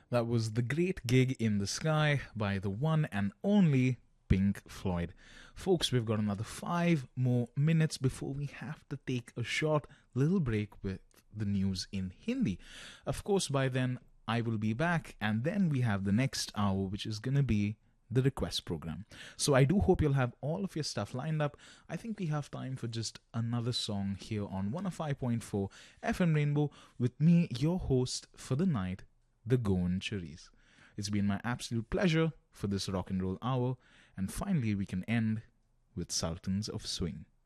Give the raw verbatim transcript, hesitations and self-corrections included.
That was The Great Gig in the Sky by the one and only Pink Floyd. Folks, we've got another five more minutes before we have to take a short little break with the news in Hindi. Of course, by then I will be back, and then we have the next hour, which is going to be the request program. So I do hope you'll have all of your stuff lined up. I think we have time for just another song here on one oh five point four F M Rainbow with me, your host for the night, the Goan Cherise. It's been my absolute pleasure for this rock and roll hour, and finally we can end with Sultans of Swing.